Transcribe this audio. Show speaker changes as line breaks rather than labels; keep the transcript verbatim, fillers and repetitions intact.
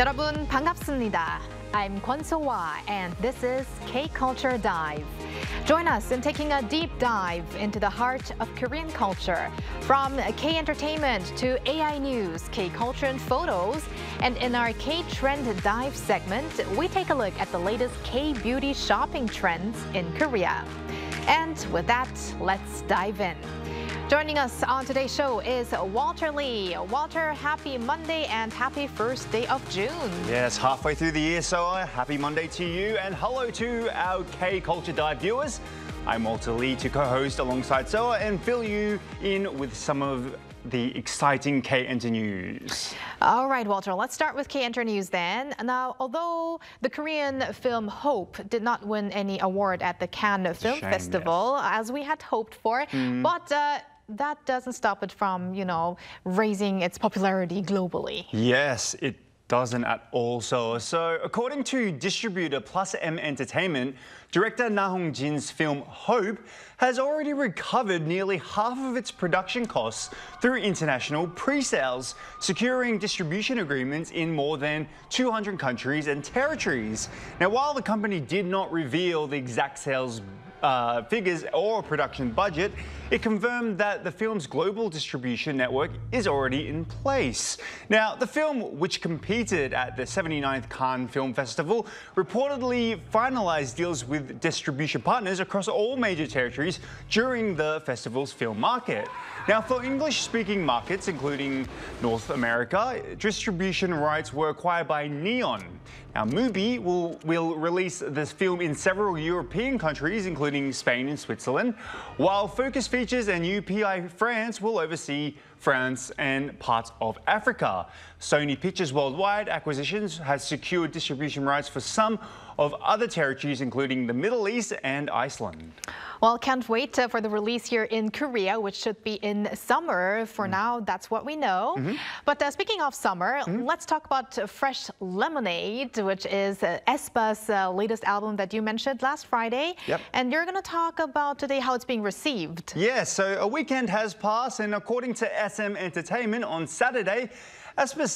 여러분 반갑습니다. I'm Kwon So-hwa and this is K-Culture Dive. Join us in taking a deep dive into the heart of Korean culture. From K-entertainment to A I news, K-culture and photos. And in our K-Trend Dive segment, we take a look at the latest K-beauty shopping trends in Korea. And with that, let's dive in. Joining us on today's show is Walter Lee. Walter, happy Monday and happy first day of June.
Yes, halfway through the year, so a happy Monday to you and hello to our K-Culture Dive viewers. I'm Walter Lee to co-host alongside Soa and fill you in with some of the exciting K-Enter news.
All right, Walter, let's start with K-Enter news then. Now, although the Korean film Hope did not win any award at the Cannes Film
Shame,
Festival,
yes.
as we had hoped for,
Mm.
but uh, that doesn't stop it from, you know, raising its popularity globally.
Yes, it doesn't at all. So, so according to distributor Plus M Entertainment, director Na Hong-jin's film Hope has already recovered nearly half of its production costs through international pre-sales, securing distribution agreements in more than two hundred countries and territories. Now, while the company did not reveal the exact sales Uh, figures or production budget, it confirmed that the film's global distribution network is already in place. Now, the film, which competed at the seventy-ninth Cannes Film Festival, reportedly finalized deals with distribution partners across all major territories during the festival's film market. Now, for English-speaking markets, including North America, distribution rights were acquired by Neon. Now, Mubi will, will release this film in several European countries, including Spain and Switzerland, while Focus Features and U P I France will oversee France and parts of Africa. Sony Pictures Worldwide Acquisitions has secured distribution rights for some of other territories, including the Middle East and Iceland.
Well, can't wait uh, for the release here in Korea, which should be in summer. For mm. now, that's what we know. Mm-hmm. But uh, speaking of summer, mm-hmm. let's talk about uh, Fresh Lemonade, which is uh, aespa's uh, latest album that you mentioned last Friday.
Yep.
And you're going to talk about today how it's being received.
Yeah, so a weekend has passed, and according to S M Entertainment on Saturday, aespa